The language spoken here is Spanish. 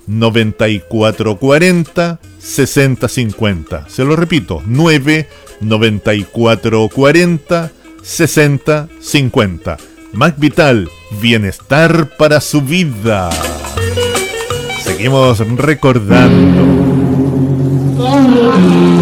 99440 6050. Se lo repito, 99440 6050. McVital, bienestar para su vida. Seguimos recordando.